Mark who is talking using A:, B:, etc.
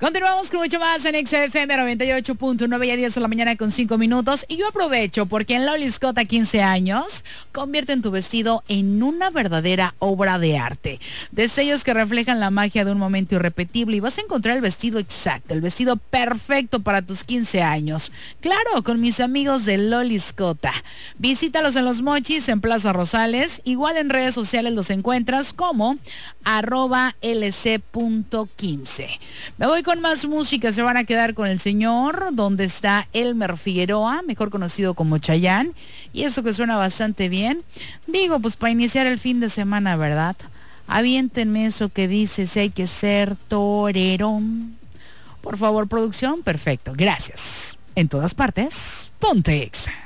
A: Continuamos con mucho más en XFM 98.9 y a 10 de la mañana con 5 minutos. Y yo aprovecho porque en Loli Scott a 15 años convierten tu vestido en una verdadera obra de arte. Destellos que reflejan la magia de un momento irrepetible y vas a encontrar el vestido exacto, el vestido perfecto para tus 15 años. Claro, con mis amigos de Loli Scott. Visítalos en Los Mochis, en Plaza Rosales. Igual en redes sociales los encuentras como @lc.15. Me voy con más música, se van a quedar con el señor, donde está Elmer Figueroa, mejor conocido como Chayanne, y eso que suena bastante bien. Digo, pues para iniciar el fin de semana, ¿verdad? Aviéntenme eso que dice, si hay que ser torero. Por favor, producción, perfecto, gracias. En todas partes, Ponte Exa.